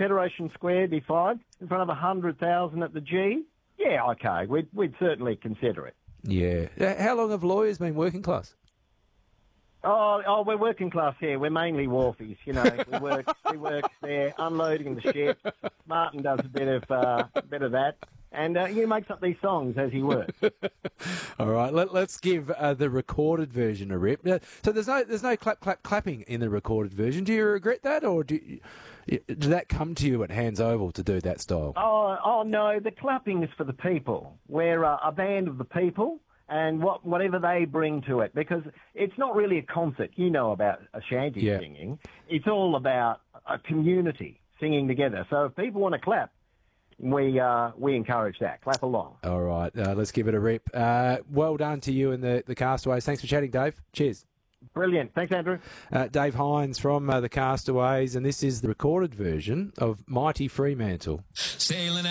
Federation Square be fine. In front of 100,000 at the G, yeah, okay, we'd certainly consider it. Yeah. How long have lawyers been working class? Oh, we're working class here. We're mainly wharfies, you know. We work there, unloading the ship. Martin does a bit of that, and he makes up these songs as he works. All right, let's give the recorded version a rip. So there's no clapping in the recorded version. Do you regret that, or did that come to you at Hands Oval to do that style? Oh no, the clapping is for the people. We're a band of the people. And whatever they bring to it, because it's not really a concert, you know, about a shanty singing. It's all about a community singing together. So if people want to clap, we encourage that. Clap along. All right, let's give it a rip. Well done to you and the Castaways. Thanks for chatting, Dave. Cheers. Brilliant. Thanks, Andrew. Dave Hines from the Castaways, and this is the recorded version of Mighty Fremantle. Sailing out.